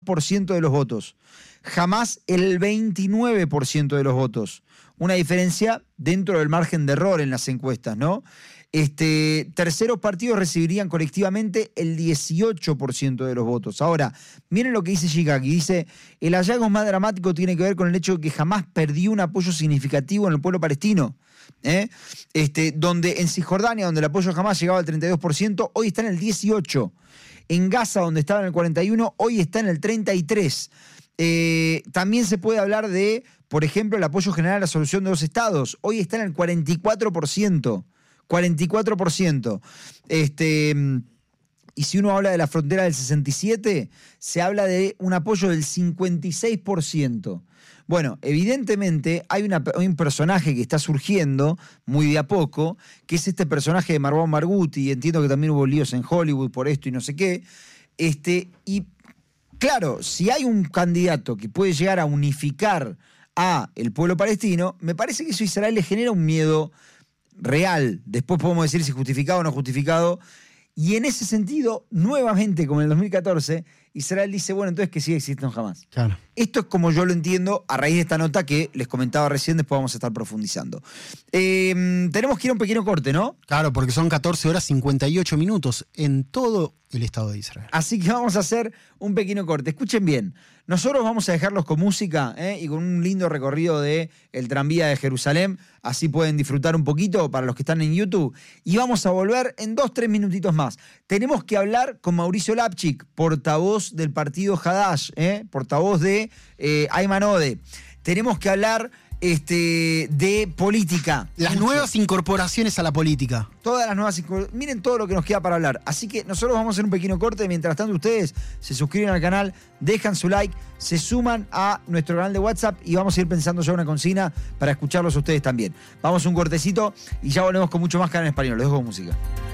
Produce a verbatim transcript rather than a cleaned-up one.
por ciento de los votos. Hamás el veintinueve por ciento de los votos. Una diferencia dentro del margen de error en las encuestas, ¿no? Este, terceros partidos recibirían colectivamente el dieciocho por ciento de los votos. Ahora, miren lo que dice Shigaki. Dice, el hallazgo más dramático tiene que ver con el hecho de que Hamás perdió un apoyo significativo en el pueblo palestino. ¿eh? Este, donde en Cisjordania, donde el apoyo a Hamás llegaba al treinta y dos por ciento, hoy está en el dieciocho por ciento. En Gaza, donde estaba en el cuarenta y uno por ciento, hoy está en el treinta y tres por ciento. Eh, también se puede hablar de, por ejemplo, el apoyo general a la solución de dos estados. Hoy está en el cuarenta y cuatro por ciento. cuarenta y cuatro por ciento. Este, y si uno habla de la frontera del sesenta y siete, se habla de un apoyo del cincuenta y seis por ciento. Bueno, evidentemente hay, una, hay un personaje que está surgiendo muy de a poco, que es este personaje de Marwan Barghouti, y entiendo que también hubo líos en Hollywood por esto y no sé qué. Este, y claro, si hay un candidato que puede llegar a unificar a el pueblo palestino, me parece que eso a Israel le genera un miedo real. Después podemos decir si justificado o no justificado. Y en ese sentido, nuevamente, como en el dos mil catorce, Israel dice, bueno, entonces que sigue existiendo Hamás. Claro. Esto es como yo lo entiendo a raíz de esta nota que les comentaba recién, después vamos a estar profundizando. Eh, tenemos que ir a un pequeño corte, ¿no? Claro, porque son catorce horas cincuenta y ocho minutos en todo el Estado de Israel. Así que vamos a hacer un pequeño corte. Escuchen bien, nosotros vamos a dejarlos con música ¿eh? y con un lindo recorrido de el tranvía de Jerusalén, así pueden disfrutar un poquito para los que están en YouTube, y vamos a volver en dos, tres minutitos más. Tenemos que hablar con Mauricio Lapchik, portavoz del partido Hadash, ¿eh? portavoz de eh, Ayman Odeh. Tenemos que hablar este, de política. Las Mucho. nuevas incorporaciones a la política. Todas las nuevas incorporaciones. Miren todo lo que nos queda para hablar. Así que nosotros vamos a hacer un pequeño corte. Mientras tanto, ustedes se suscriben al canal, dejan su like, se suman a nuestro canal de WhatsApp y vamos a ir pensando ya una consigna para escucharlos a ustedes también. Vamos a un cortecito y ya volvemos con mucho más Canal en Español. Les dejo con música.